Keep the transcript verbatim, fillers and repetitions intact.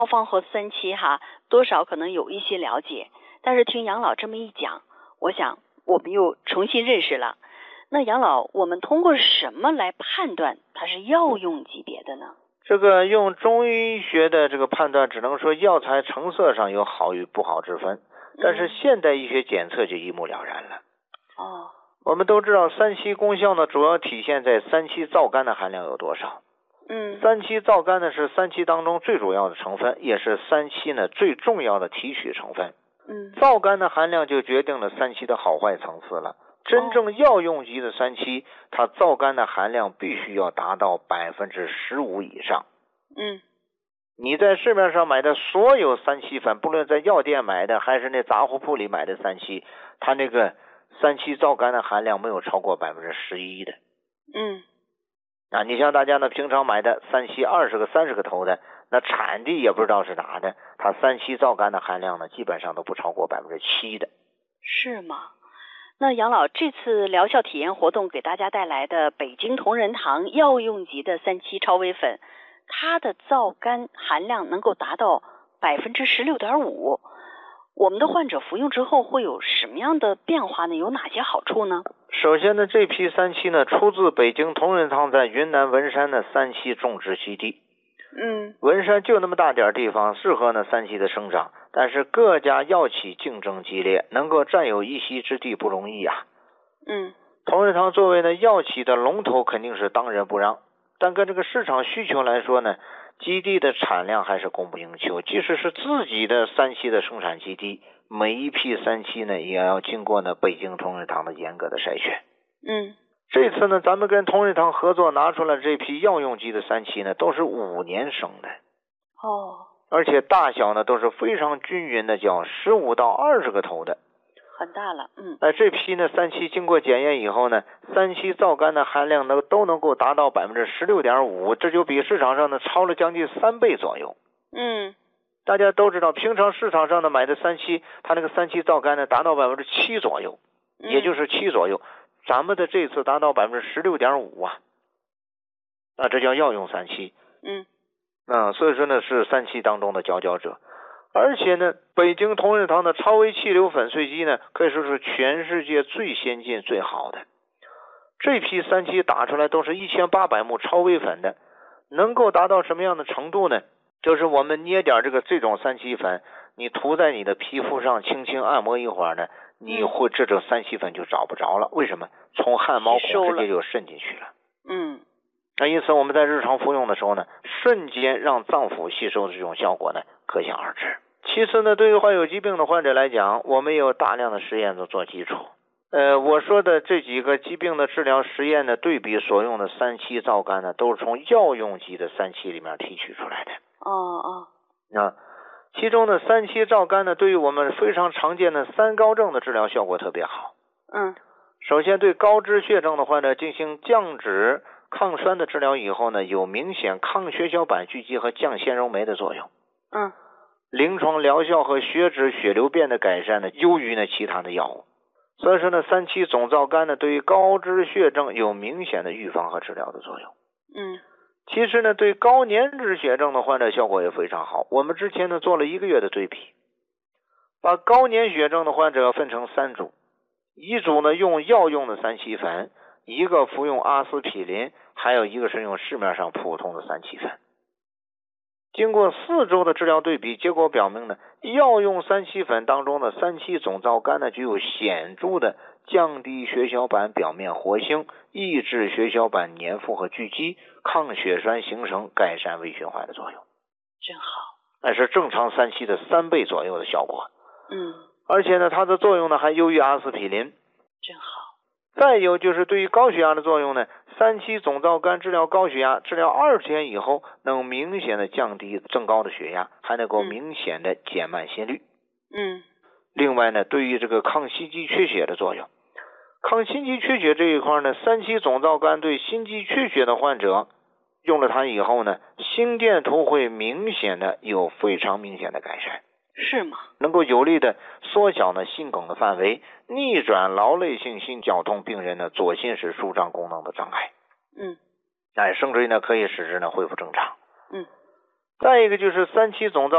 方和三七哈，多少可能有一些了解，但是听杨老这么一讲，我想我们又重新认识了。那杨老，我们通过什么来判断它是药用级别的呢？ 这个用中医学的这个判断，只能说药材成色上有好与不好之分，但是现代医学检测就一目了然了。 哦， 我们都知道三七功效呢，主要体现在三七皂苷的含量有多少。 嗯， 三七皂苷呢是三七当中最主要的成分，也是三七呢最重要的提取成分。 嗯， 皂苷的含量就决定了三七的好坏层次了。真正药用级的三七，它皂苷的含量必须要达到百分之十五以上。 嗯， 你在市面上买的所有三七粉，不论在药店买的还是那杂货铺里买的三七，它那个三七皂苷的含量没有超过百分之十一的。 嗯， 啊，你像大家呢平常买的三七二十个、三十个头的，那产地也不知道是哪的，它三七皂苷的含量呢，基本上都不超过百分之七的。 是吗？那杨老，这次疗效体验活动给大家带来的北京同仁堂药用级的三七超微粉，它的皂苷含量能够达到百分之十六点五。我们的患者服用之后会有什么样的变化呢？有哪些好处呢？ 首先呢，这批三七呢出自北京同仁堂在云南文山的三七种植基地。 嗯， 文山就那么大点地方，适合呢三七的生长，但是各家药企竞争激烈，能够占有一席之地不容易啊。 嗯， 同仁堂作为呢药企的龙头，肯定是当仁不让，但跟这个市场需求来说呢，基地的产量还是供不应求。即使是自己的三七的生产基地，每一批三七呢也要经过呢北京同仁堂的严格的筛选。 嗯， 这次呢，咱们跟同仁堂合作拿出了这批药用级的三七呢，都是五年生的。 哦， 而且大小呢都是非常均匀的，叫十五到二十个头的， 很大了。嗯， 那这批呢三七经过检验以后呢，三七皂苷的含量呢都能够达到百分之十六点五，这就比市场上呢超了将近三倍左右。 嗯， 大家都知道，平常市场上的买的三七，它那个三七皂苷呢达到百分之七左右，也就是七左右。咱们的这次达到百分之十六点五啊，那这叫药用三七。 嗯， 啊，所以说呢是三七当中的佼佼者。而且呢，北京同仁堂的超微气流粉碎机呢，可以说是全世界最先进最好的。这批三七打出来都是一千八百目超微粉的，能够达到什么样的程度呢？就是我们捏点这个这种三七粉，你涂在你的皮肤上，轻轻按摩一会儿呢，你会这种三七粉就找不着了。为什么？从汗毛孔直接就渗进去了。 嗯， 那因此我们在日常服用的时候呢，瞬间让脏腑吸收的这种效果呢，可想而知。其次呢，对于患有疾病的患者来讲，我们也有大量的实验做做基础。呃，我说的这几个疾病的治疗实验呢，对比所用的三七皂苷呢，都是从药用级的三七里面提取出来的。 哦哦， 啊，其中呢，三七皂苷呢，对于我们非常常见的三高症的治疗效果特别好。 嗯， 首先对高脂血症的患者进行降脂抗栓的治疗以后呢，有明显抗血小板聚集和降纤柔酶的作用。 嗯， 临床疗效和血脂血流变的改善呢，优于呢其他的药物。所以说呢，三七总皂苷呢，对于高脂血症有明显的预防和治疗的作用。 嗯， 其实呢，对高粘脂血症的患者效果也非常好。我们之前呢做了一个月的对比，把高粘血症的患者分成三组，一组呢用药用的三七粉，一个服用阿司匹林，还有一个是用市面上普通的三七粉。经过四周的治疗对比，结果表明呢，药用三七粉当中的三七总皂苷呢，具有显著的降低血小板表面活性、抑制血小板粘附和聚集、抗血栓形成、改善微循环的作用。 真好， 那是正常三七的三倍左右的效果。 嗯， 而且呢，它的作用呢还优于阿司匹林。 真好。 再有就是对于高血压的作用呢，三七总皂苷治疗高血压，治疗二十天以后，能明显的降低增高的血压，还能够明显的减慢心率。 嗯。 另外呢，对于这个抗心肌缺血的作用，抗心肌缺血这一块呢，三七总皂苷对心肌缺血的患者用了它以后呢，心电图会明显的有非常明显的改善。 是吗？ 能够有力的缩小呢心梗的范围，逆转劳累性心绞痛病人的左心室舒张功能的障碍。 嗯， 哎，甚至于呢可以使之呢恢复正常。 嗯， 再一个就是三七总皂